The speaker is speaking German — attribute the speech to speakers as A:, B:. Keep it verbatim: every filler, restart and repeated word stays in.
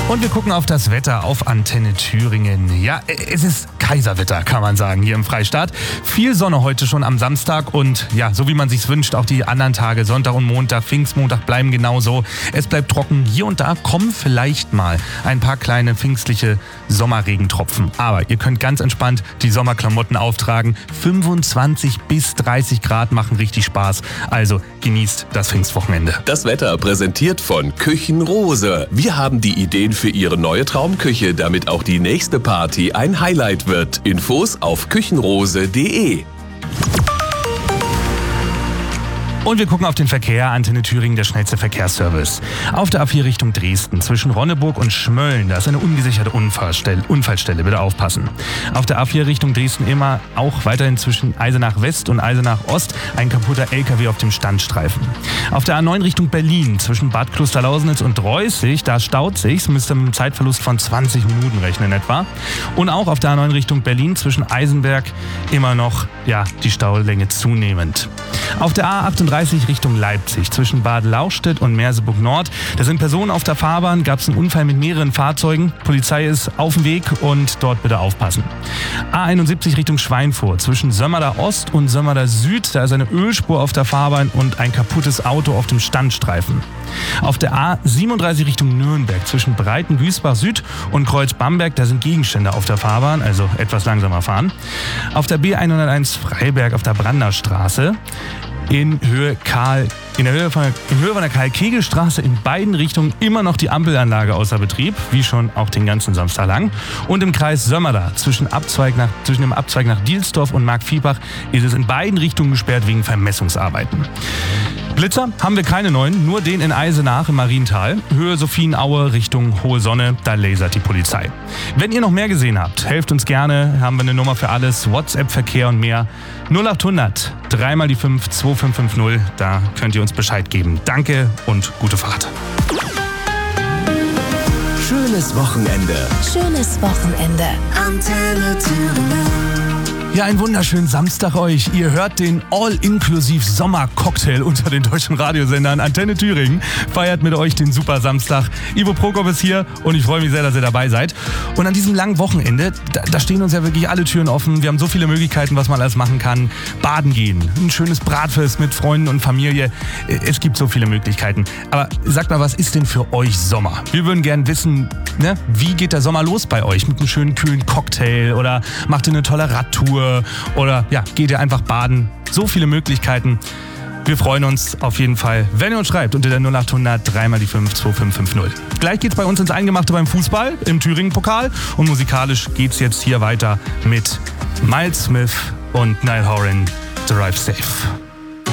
A: Und wir gucken auf das Wetter auf Antenne Thüringen. Ja, es ist Kaiserwetter, kann man sagen, hier im Freistaat. Viel Sonne heute schon am Samstag und ja, so wie man sich's wünscht, auch die anderen Tage, Sonntag und Montag, Pfingstmontag bleiben genauso. Es bleibt trocken. Hier und da kommen vielleicht mal ein paar kleine pfingstliche Sommerregentropfen. Aber ihr könnt ganz entspannt die Sommerklamotten auftragen. fünfundzwanzig bis dreißig Grad machen richtig Spaß. Also genießt das Pfingstwochenende.
B: Das Wetter präsentiert von Küchenrose. Wir haben die Ideen für Ihre neue Traumküche, damit auch die nächste Party ein Highlight wird. Infos auf küchenrose punkt de.
A: Und wir gucken auf den Verkehr. Antenne Thüringen, der schnellste Verkehrsservice. Auf der A vier Richtung Dresden zwischen Ronneburg und Schmölln, da ist eine ungesicherte Unfallstelle. Unfallstelle, bitte aufpassen. Auf der A vier Richtung Dresden immer auch weiterhin zwischen Eisenach West und Eisenach Ost ein kaputter L K W auf dem Standstreifen. Auf der A neun Richtung Berlin zwischen Bad Klosterlausnitz und Reußig, da staut sich's, müsst ihr mit einem Zeitverlust von zwanzig Minuten rechnen etwa. Und auch auf der A neun Richtung Berlin zwischen Eisenberg immer noch, ja, die Staulänge zunehmend. Auf der A achtunddreißig Richtung Leipzig zwischen Bad Lauchstädt und Merseburg Nord. Da sind Personen auf der Fahrbahn, gab es einen Unfall mit mehreren Fahrzeugen. Polizei ist auf dem Weg und dort bitte aufpassen. A einundsiebzig Richtung Schweinfurt zwischen Sömmerda Ost und Sömmerda Süd. Da ist eine Ölspur auf der Fahrbahn und ein kaputtes Auto auf dem Standstreifen. Auf der A siebenunddreißig Richtung Nürnberg zwischen Breiten-Güßbach Süd und Kreuz-Bamberg, da sind Gegenstände auf der Fahrbahn, also etwas langsamer fahren. Auf der B hunderteins Freiberg auf der Branderstraße in Höhe Karl, in der Höhe von, in Höhe von der Karl-Kegel-Straße in beiden Richtungen immer noch die Ampelanlage außer Betrieb, wie schon auch den ganzen Samstag lang. Und im Kreis Sömmerda zwischen, Abzweig nach, zwischen dem Abzweig nach Dielsdorf und Markviehbach ist es in beiden Richtungen gesperrt wegen Vermessungsarbeiten. Blitzer haben wir keine neuen, nur den in Eisenach im Mariental. Höhe Sophienaue Richtung Hohe Sonne, da lasert die Polizei. Wenn ihr noch mehr gesehen habt, helft uns gerne, haben wir eine Nummer für alles, WhatsApp-Verkehr und mehr. null achthundert, dreimal die fünf, zwei fünf fünf null, da könnt ihr uns Bescheid geben. Danke und gute Fahrt.
B: Schönes Wochenende.
C: Schönes Wochenende.
B: Antenne Thüringen.
A: Ja, einen wunderschönen Samstag euch. Ihr hört den All-Inklusiv-Sommer-Cocktail unter den deutschen Radiosendern. Antenne Thüringen feiert mit euch den super Samstag. Ivo Prokop ist hier und ich freue mich sehr, dass ihr dabei seid. Und an diesem langen Wochenende, da, da stehen uns ja wirklich alle Türen offen. Wir haben so viele Möglichkeiten, was man alles machen kann. Baden gehen, ein schönes Bratfest mit Freunden und Familie. Es gibt so viele Möglichkeiten. Aber sagt mal, was ist denn für euch Sommer? Wir würden gerne wissen, ne, wie geht der Sommer los bei euch? Mit einem schönen, kühlen Cocktail oder macht ihr eine tolle Radtour? Oder ja, geht ihr einfach baden. So viele Möglichkeiten. Wir freuen uns auf jeden Fall, wenn ihr uns schreibt unter der null achthundert, dreimal die fünf, zwei fünf fünf null. Gleich geht's bei uns ins Eingemachte beim Fußball im Thüringen-Pokal und musikalisch geht's jetzt hier weiter mit Miles Smith und Niall Horan, Drive Safe.